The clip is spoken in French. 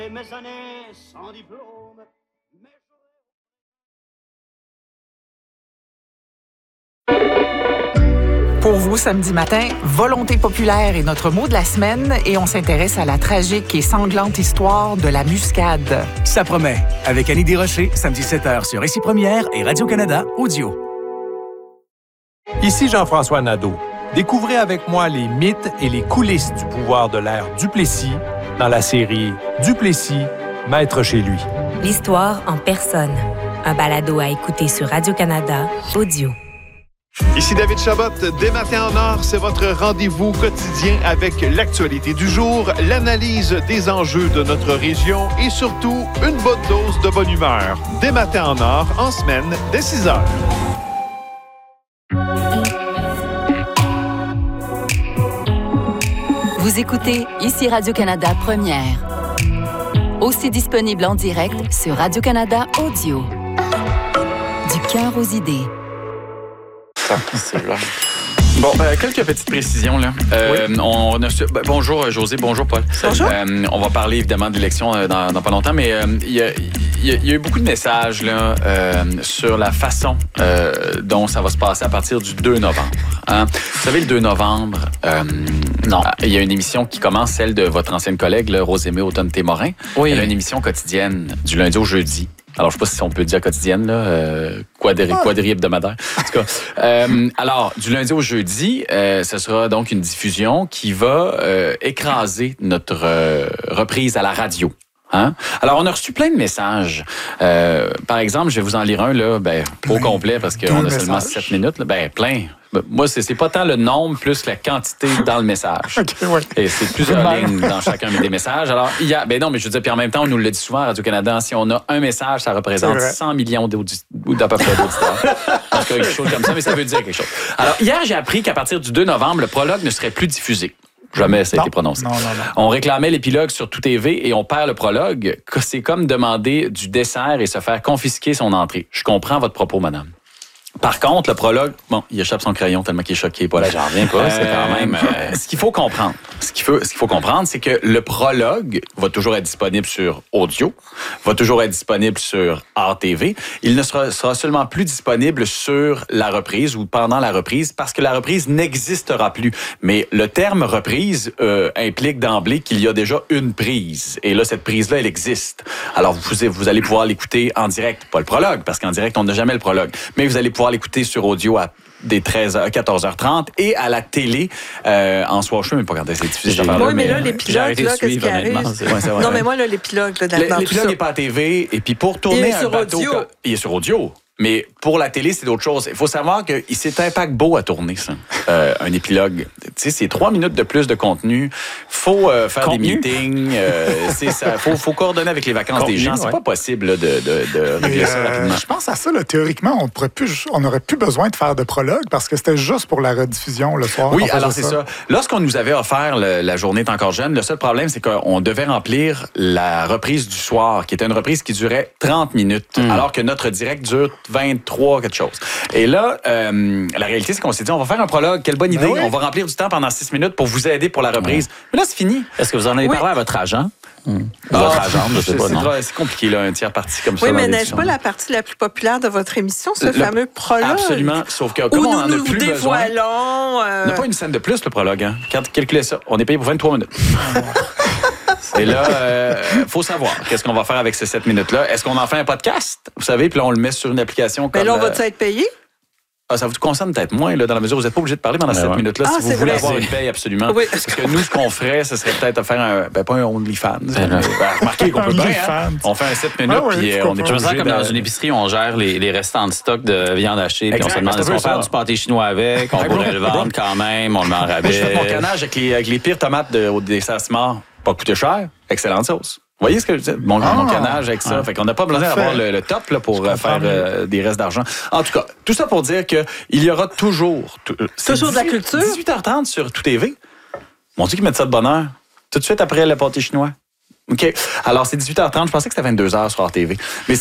Mes années sans diplôme, Pour vous, samedi matin, volonté populaire est notre mot de la semaine et on s'intéresse à la tragique et sanglante histoire de la muscade. Ça promet. Avec Annie Desrochers, samedi 7h sur Ici Première et Radio-Canada Audio. Ici Jean-François Nadeau. Découvrez avec moi les mythes et les coulisses du pouvoir de l'ère Duplessis dans la série Duplessis, maître chez lui. L'histoire en personne. Un balado à écouter sur Radio-Canada Audio. Ici David Chabot, Dès Matin en Or, c'est votre rendez-vous quotidien avec l'actualité du jour, l'analyse des enjeux de notre région et surtout une bonne dose de bonne humeur. Dès Matin en Or, en semaine, dès 6 heures. Vous écoutez Ici Radio-Canada Première. Aussi disponible en direct sur Radio-Canada Audio. Du cœur aux idées. Bon, quelques petites précisions, là. Oui. Bonjour, José. Bonjour, Paul. Bonjour. On va parler, évidemment, de l'élection dans pas longtemps, mais il y a eu beaucoup de messages là, sur la façon dont ça va se passer à partir du 2 novembre. Hein? Vous savez, le 2 novembre, il y a une émission qui commence, celle de votre ancienne collègue, là, Rosémée Automne-Témorin. Oui. Elle a une émission quotidienne du lundi au jeudi. Alors, je ne sais pas si on peut dire quotidienne, là, quadri hebdomadaire. En tout cas, alors, du lundi au jeudi, ce sera donc une diffusion qui va écraser notre reprise à la radio. Hein? Alors, on a reçu plein de messages. Par exemple, je vais vous en lire un, là, au complet, parce qu'on a seulement 7 minutes. Là, plein. Moi, c'est pas tant le nombre plus la quantité dans le message. Okay, ouais. Et c'est plusieurs lignes dans chacun des messages. Alors, il y a, mais je veux dire, puis en même temps, on nous le dit souvent à Radio-Canada, si on a un message, ça représente 100 millions d'à peu près d'auditeurs. En tout cas, quelque chose comme ça, mais ça veut dire quelque chose. Alors, hier, j'ai appris qu'à partir du 2 novembre, le prologue ne serait plus diffusé. Jamais ça a été prononcé. Non. On réclamait l'épilogue sur Tout TV et on perd le prologue. C'est comme demander du dessert et se faire confisquer son entrée. Je comprends votre propos, madame. Par contre, le prologue, il échappe son crayon tellement qu'il est choqué. Paul. J'en reviens pas, c'est quand même... Ce qu'il faut comprendre, c'est que le prologue va toujours être disponible sur audio, va toujours être disponible sur RTV. Il ne sera seulement plus disponible sur la reprise ou pendant la reprise parce que la reprise n'existera plus. Mais le terme reprise implique d'emblée qu'il y a déjà une prise. Et là, cette prise-là, elle existe. Alors, vous allez pouvoir l'écouter en direct, pas le prologue, parce qu'en direct, on n'a jamais le prologue. Mais vous allez pouvoir l'écouter sur audio à des 14h30 et à la télé en soir. Je ne sais même pas quand c'est diffusé. Oui, mais là, l'épilogue, là, qu'est-ce qui arrive? Non, mais moi, là, l'épilogue, dans l'épilogue n'est pas à TV. Et puis pour tourner un bateau... Il est sur audio. Mais pour la télé, c'est d'autres choses. Il faut savoir que c'est un paquebot à tourner, ça. Un épilogue. Tu sais, c'est 3 minutes de plus de contenu. Faut faire des meetings. Faut coordonner avec les vacances des gens. C'est pas possible là, de régler ça rapidement. Je pense à ça. Là, théoriquement, on n'aurait plus besoin de faire de prologue parce que c'était juste pour la rediffusion le soir. Oui, alors c'est ça. Lorsqu'on nous avait offert la journée est encore jeune, le seul problème, c'est qu'on devait remplir la reprise du soir, qui était une reprise qui durait 30 minutes, alors que notre direct dure 23 quelque chose. Et là, la réalité, c'est qu'on s'est dit, on va faire un prologue. Quelle bonne idée. Oui. On va remplir du temps pendant 6 minutes pour vous aider pour la reprise. Mais là, c'est fini. Est-ce que vous en avez parlé à votre agent? Votre agent, je sais pas, non. C'est compliqué, là, un tiers parti comme ça. Oui, mais n'est-ce pas la partie la plus populaire de votre émission, ce fameux prologue? Absolument. Sauf que, comme on en a plus besoin... On n'a pas une scène de plus, le prologue. Hein? Calculez ça. On est payé pour 23 minutes. Et là, faut savoir qu'est-ce qu'on va faire avec ces 7 minutes-là. Est-ce qu'on en fait un podcast? Vous savez, puis là, on le met sur une application comme... Mais là, on va-tu être payé? Ça vous concerne peut-être moins, là, dans la mesure où vous n'êtes pas obligé de parler pendant 7 minutes-là si vous voulez avoir une paye, absolument. Oui. Parce que nous, ce qu'on ferait, ce serait peut-être de faire pas un OnlyFans. Remarquez qu'on peut bien, hein? On fait un 7 minutes, puis on est toujours comme dans une épicerie, on gère les restants de stock de viande hachée, puis on se demande est-ce qu'on fait du pâté chinois avec, on pourrait le vendre quand même, on le met en rabais. Je fais mon canage avec les pires tomates au dessert Smart. Pas coûté cher, excellente sauce. Vous voyez ce que je dis? Mon canage avec ça. Fait qu'on n'a pas besoin d'avoir le top là, pour faire des restes d'argent. En tout cas, tout ça pour dire qu'il y aura toujours... Toujours de la culture? 18h30 sur Tout TV. Mon Dieu qu'ils mettent ça de bonne heure. Tout de suite après le pâté chinois. OK. Alors, c'est 18h30. Je pensais que c'était 22h sur RTV. Mais